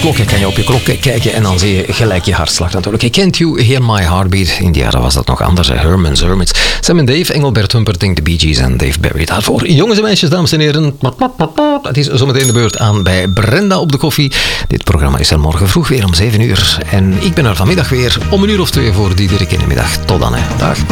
klok. Je kan je op je klok kijken en dan zie je gelijk je hartslag natuurlijk. Can't You Hear My Heartbeat? In die jaren was dat nog anders. Herman's Hermits. Sam en Dave, Engelbert Humperdinck, de Bee Gees en Dave Berry. Daarvoor, jongens en meisjes, dames en heren. Het is zometeen de beurt aan bij Brenda op de koffie. Dit programma is er morgen vroeg weer om 7 uur. En ik ben er vanmiddag weer om 1 uur of 2 voor Diederik in de middag. Tot dan, hè. Dag.